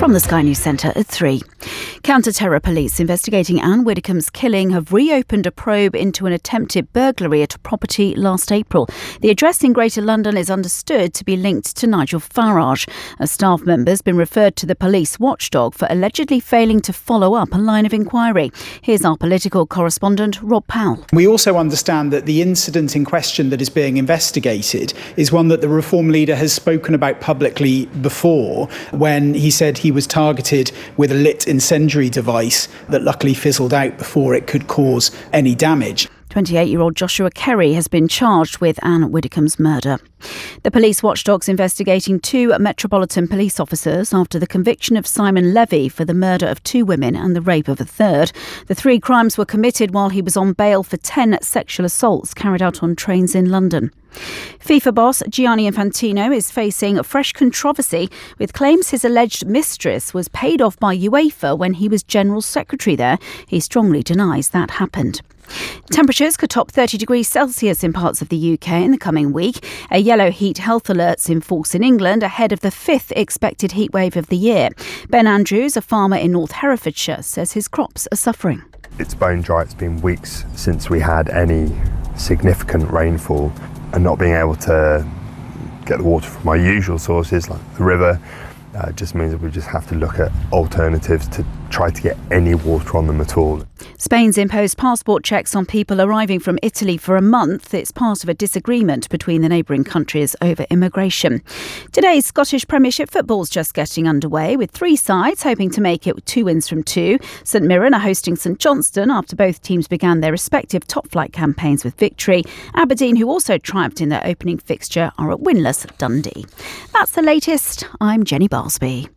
From the Sky News Centre at 3. Counter-terror police investigating Anne Widdecombe's killing have reopened a probe into an attempted burglary at a property last April. The address in Greater London is understood to be linked to Nigel Farage. A staff member has been referred to the police watchdog for allegedly failing to follow up a line of inquiry. Here's our political correspondent, Rob Powell. We also understand that the incident in question that is being investigated is one that the Reform leader has spoken about publicly before, when he said he was targeted with a lit incendiary device that luckily fizzled out before it could cause any damage. 28-year-old Joshua Kerry has been charged with Anne Widdecombe's murder. The police watchdog's investigating 2 Metropolitan Police officers after the conviction of Simon Levy for the murder of 2 women and the rape of a third. The 3 crimes were committed while he was on bail for 10 sexual assaults carried out on trains in London. FIFA boss Gianni Infantino is facing a fresh controversy with claims his alleged mistress was paid off by UEFA when he was General Secretary there. He strongly denies that happened. Temperatures could top 30 degrees Celsius in parts of the UK in the coming week. A yellow heat health alert's in force in England ahead of the 5th expected heatwave of the year. Ben Andrews, a farmer in North Herefordshire, says his crops are suffering. It's bone dry. It's been weeks since we had any significant rainfall, and not being able to get the water from our usual sources like the river just means that we just have to look at alternatives to try to get any water on them at all. Spain's imposed passport checks on people arriving from Italy for a month. It's part of a disagreement between the neighbouring countries over immigration. Today's Scottish Premiership football's just getting underway, with 3 sides hoping to make it 2 wins from 2. St Mirren are hosting St Johnstone after both teams began their respective top-flight campaigns with victory. Aberdeen, who also triumphed in their opening fixture, are at winless Dundee. That's the latest. I'm Jenny Barsby.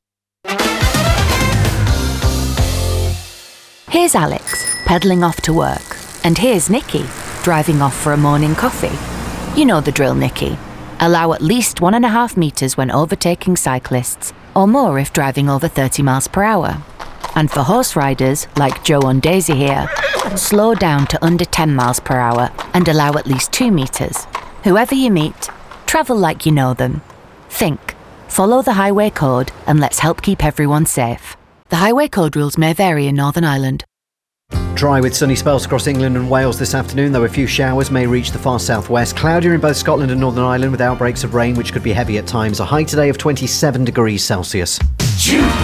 Here's Alex, pedalling off to work. And here's Nikki, driving off for a morning coffee. You know the drill, Nikki. Allow at least 1.5 metres when overtaking cyclists, or more if driving over 30 miles per hour. And for horse riders, like Joe and Daisy here, slow down to under 10 miles per hour and allow at least 2 metres. Whoever you meet, travel like you know them. Think, follow the highway code, and let's help keep everyone safe. The highway code rules may vary in Northern Ireland. Dry with sunny spells across England and Wales this afternoon, though a few showers may reach the far southwest. Cloudier in both Scotland and Northern Ireland with outbreaks of rain which could be heavy at times. A high today of 27 degrees Celsius.